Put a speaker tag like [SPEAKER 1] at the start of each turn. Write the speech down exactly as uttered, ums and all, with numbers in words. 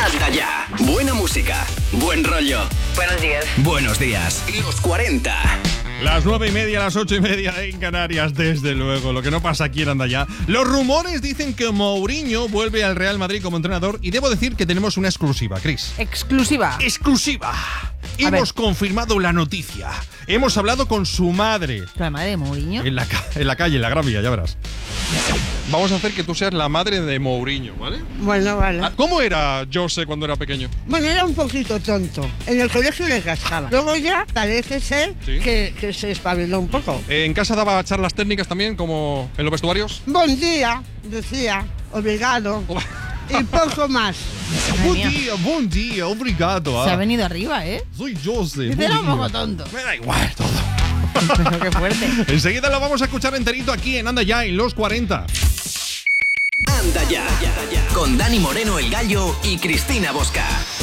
[SPEAKER 1] Anda ya. Buena música, buen rollo.
[SPEAKER 2] Buenos días.
[SPEAKER 1] Buenos días. Los cuarenta.
[SPEAKER 3] Las nueve y media, las ocho y media en Canarias, desde luego. Lo que no pasa aquí en Anda ya. Los rumores dicen que Mourinho vuelve al Real Madrid como entrenador y debo decir que tenemos una exclusiva, Cris.
[SPEAKER 4] Exclusiva.
[SPEAKER 3] Exclusiva. Hemos confirmado la noticia. Hemos hablado con su madre.
[SPEAKER 4] ¿La madre de Mourinho?
[SPEAKER 3] En la, ca- en la calle, en la Gran Vía, ya verás. Vamos a hacer que tú seas la madre de Mourinho, ¿vale?
[SPEAKER 5] Bueno, vale.
[SPEAKER 3] Ah, ¿Cómo era Jose cuando era pequeño?
[SPEAKER 5] Bueno, era un poquito tonto. En el colegio le cascaba. Luego ya parece ser
[SPEAKER 3] Sí.
[SPEAKER 5] que, que se espabiló un poco.
[SPEAKER 3] Eh, ¿En casa daba charlas técnicas también, como en los vestuarios?
[SPEAKER 5] Buen día, decía, obrigado. Y poco más.
[SPEAKER 4] Madre mía.
[SPEAKER 3] día, buen día, obrigado.
[SPEAKER 4] Se ha
[SPEAKER 3] ah.
[SPEAKER 4] venido arriba, ¿eh?
[SPEAKER 3] Soy Jose.
[SPEAKER 4] Dice, era un poco tonto.
[SPEAKER 3] Me da igual todo.
[SPEAKER 4] Pero qué fuerte.
[SPEAKER 3] Enseguida lo vamos a escuchar enterito aquí en Anda Ya, en los cuarenta.
[SPEAKER 1] Anda ya. Con Dani Moreno, el Gallo, y Cristina Bosca.